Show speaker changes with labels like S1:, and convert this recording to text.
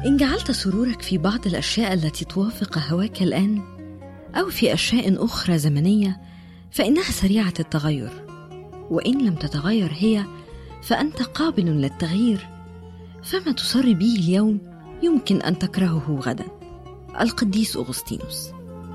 S1: إن جعلت سرورك في بعض الأشياء التي توافق هواك الآن أو في أشياء أخرى زمنية فإنها سريعة التغير، وإن لم تتغير هي فأنت قابل للتغيير، فما تصر به اليوم يمكن أن تكرهه غدا. القديس أغسطينوس.